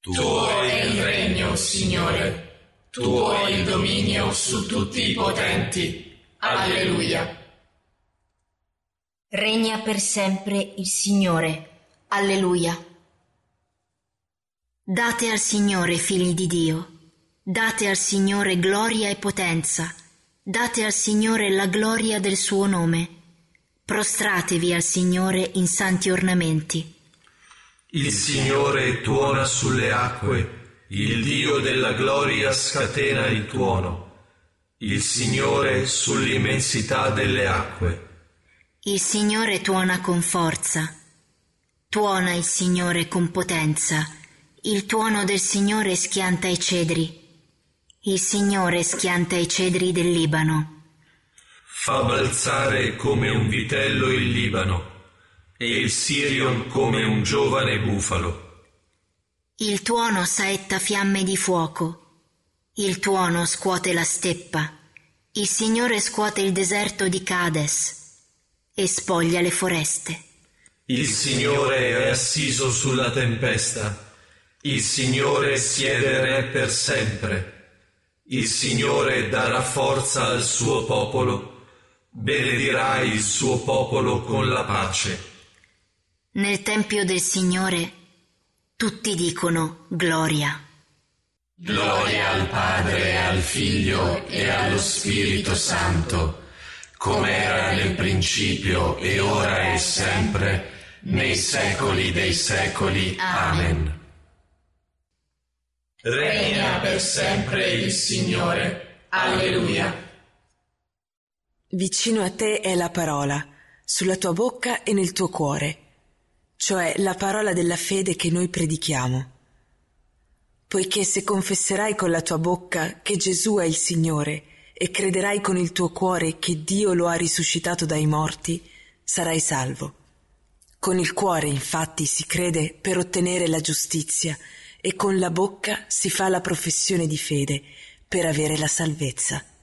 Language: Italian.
Tuo è il regno, Signore, Tuo è il dominio su tutti i potenti. Alleluia. Regna per sempre il Signore. Alleluia. Date al Signore, figli di Dio. Date al Signore gloria e potenza. Date al Signore la gloria del suo nome. Prostratevi al Signore in santi ornamenti. Il Signore tuona sulle acque, il Dio della gloria scatena il tuono. Il Signore sull'immensità delle acque. Il Signore tuona con forza. Tuona il Signore con potenza. Il tuono del Signore schianta i cedri. Il Signore schianta i cedri del Libano. Fa balzare come un vitello il Libano e il Sirion come un giovane bufalo. Il tuono saetta fiamme di fuoco. Il tuono scuote la steppa. Il Signore scuote il deserto di Cades e spoglia le foreste. Il Signore è assiso sulla tempesta. Il Signore siede re per sempre. Il Signore darà forza al suo popolo. Benedirà il suo popolo con la pace. Nel tempio del Signore tutti dicono gloria. Gloria al Padre, al Figlio e allo Spirito Santo, come era nel principio e ora e sempre, nei secoli dei secoli. Amen. Regna per sempre il Signore. Alleluia. Vicino a te è la parola, sulla tua bocca e nel tuo cuore, cioè la parola della fede che noi predichiamo. Poiché se confesserai con la tua bocca che Gesù è il Signore e crederai con il tuo cuore che Dio lo ha risuscitato dai morti, sarai salvo. Con il cuore, infatti, si crede per ottenere la giustizia e con la bocca si fa la professione di fede per avere la salvezza.